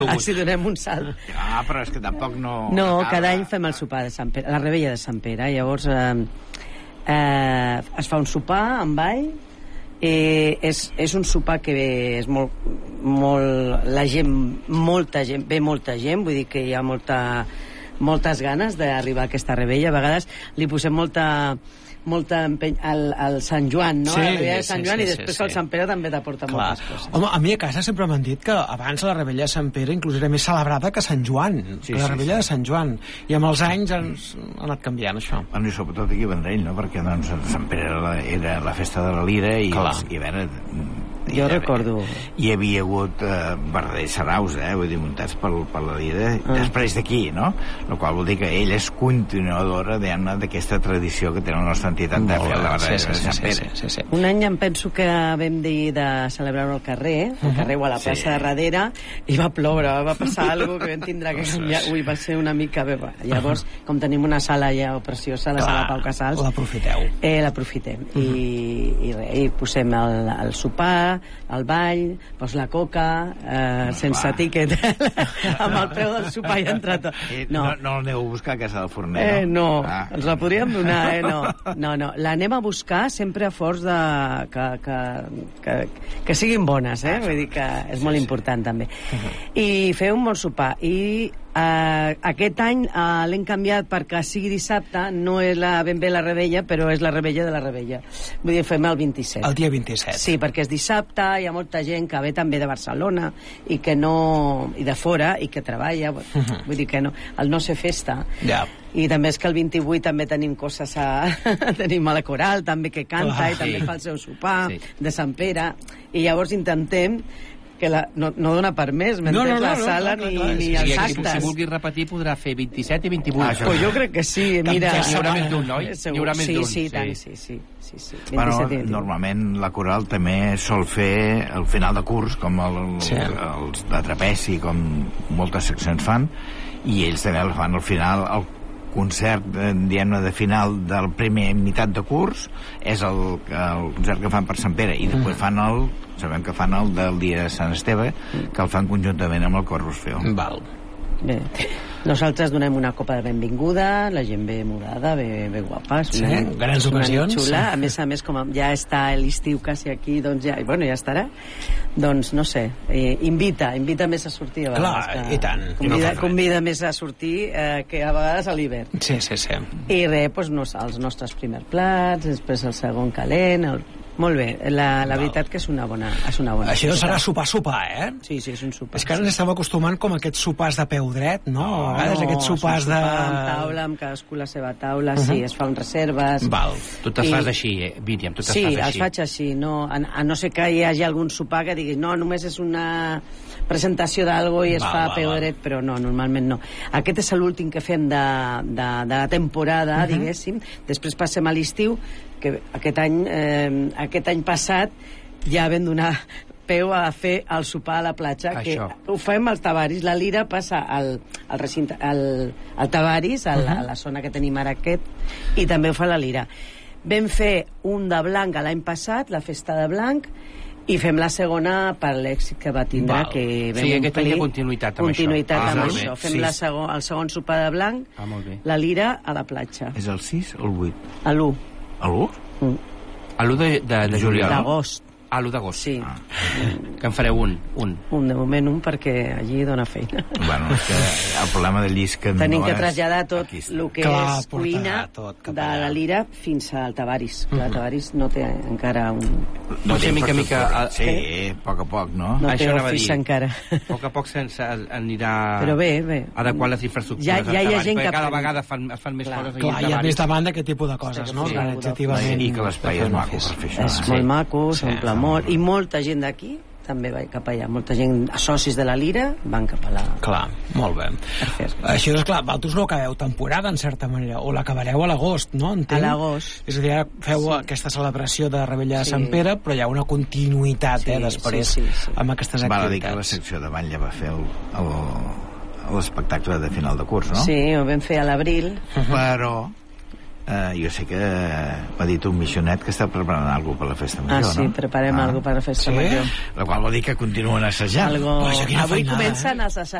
Així donem un salt. Però és que tampoc no... No, cada any fem el sopar de Sant Pere, la revetlla de Sant Pere. Llavors es fa un sopar amb ball. És un sopar que és molt la gent, molta gent, ve molta gent, vull dir que hi ha moltes ganes d'arribar a aquesta revetlla. A vegades li posem molta empeny al Sant Joan, no? Sí, a la revetlla de Sant Joan, sí, i després el Sant Pere també t'aporta moltes coses. Home, a mi a casa sempre m'han dit que abans la revetlla de Sant Pere inclús era més celebrada que Sant Joan, la revetlla de Sant Joan, i amb els anys ha anat canviant això. Bueno, i sobretot aquí a Vendrell, no? Perquè doncs, Sant Pere era la festa de la Lira i a veure... Jo recordo... Hi havia hagut verdaders saraus, vull dir, muntats per la Lira, després d'aquí, no? El qual vol dir que ell és continuadora, diguem-ne, d'aquesta tradició que té la nostra entitat de fer la barrera de Sant Pere. Un any em penso que vam dir de celebrar-ho al carrer o a la plaça de darrere, i va ploure, va passar alguna cosa que vam tindre que canviar. Ui, va ser una mica... Llavors, com tenim una sala ja preciosa, la sala Pau Casals... L'aprofiteu. L'aprofitem. I posem el sopar, el ball, pos la coca, sense tíquet, amb el preu del sopar i entra tot. No l'aneu a buscar a casa del forner, no? No, ens la podríem donar, no. L'anem a buscar sempre a forç de... que siguin bones, vull dir que és molt important també. I fer un bon sopar. I aquest any l'hem canviat perquè sigui dissabte, no és ben bé la revetlla, però és la revetlla de la revetlla. Vull dir, fem el 27. El dia 27. Sí, perquè és dissabte, hi ha molta gent que ve també de Barcelona i que no... i de fora, i que treballa, vull dir que no... El no ser festa. Ja. I també és que el 28 també tenim coses tenim a la coral també que canta i també fa el seu sopar de Sant Pere, i llavors intentem que no dona per més, m'entens? La sala ni els actes. Si vulguis repetir podrà fer 27 i 28. Pues jo crec que sí, mira. Lliurament d'un, noi? Lliurament d'un. Sí, tant, sí. Bueno, normalment la coral també sol fer el final de curs, com els de trapeci, com moltes seccions fan, i ells també el fan al final. El concert, diguem-ne, de final del primer meitat de curs és el concert que fan per Sant Pere, i després sabem que fan el del dia de Sant Esteve, que el fan conjuntament amb el Cor Orfeó. Val. Bé, nosaltres donem una copa de benvinguda, la gent ve mudada, ve guapa, grans ocasions, xula. A més, com ja està l'estiu quasi aquí, doncs ja estarà, doncs no sé, invita més a sortir a vegades. Clar, i tant. Convida més a sortir que a vegades a l'hivern. Sí. I res, doncs els nostres primers plats, després el segon calent, molt bé, la veritat que és una bona Això serà sopar, Sí, és un sopar. És que ara ens estem acostumant com a aquests sopars de peu dret, no? A vegades aquests sopars de... amb taula, amb cadascú la seva taula, sí, es fan reserves. Val. Tu te'ls fas així, Míriam, tu te'ls fas així. Sí, els faig així, no, a no ser que hi hagi algun sopar que diguis, no, només és una presentació d'algo i es fa a peu dret, però no, normalment no. Aquest és l'últim que fem de la temporada, diguéssim. Després passem a l'estiu, que aquest any passat ja vam donar peu a fer el sopar a la platja, que ho fem als Tavaris. La Lira passa al recinte, al Tavaris, a la zona que tenim ara i també ho fa la Lira. Vam fer un de blanc l'any passat, la festa de blanc, i fem la segona per l'èxit que va tindre, que vam omplir. Aquest any hi ha continuïtat amb això. Fem el segon sopar de blanc, la Lira a la platja. És el 6 o el 8? A l'1. A l'1? A l'1 de juliol. D'agost. A l'1 d'agost. Sí. Que en fareu un. De moment un, perquè allí dona feina. Bueno, és que el problema del llisc que tenim que traslladar tot el que és cuina de la Lira fins al Tavaris. El Tavaris no té encara un... No té mica... Sí, a poc, no? No té ofici encara. A poc s'anirà... Però bé. adequant les infraestructures. Ja hi ha gent que... Cada vegada es fan més coses. Clar, hi ha més demanda aquest tipus de coses, no? I que l'espai és maco per fer això. És molt maco, s'omple molt, i molta gent d'aquí també va cap allà, molta gent, socis de la Lira van cap allà. Clar, molt bé. Això és clar, vosaltres no acabeu temporada en certa manera, o l'acabareu a l'agost, no? Entenc? A l'agost. És a dir, ara feu aquesta celebració de Revetlla de Sant Pere, però hi ha una continuïtat després amb aquestes activitats. Val a dir que la secció de ball ja va fer l'espectacle de final de curs, no? Sí, ho vam fer a l'abril. Però jo sé que m'ha dit un missionet que està preparant alguna per la festa major, sí, no? preparem alguna per la festa major. La qual vol dir que continuen assajant. Avui comencen a assajar.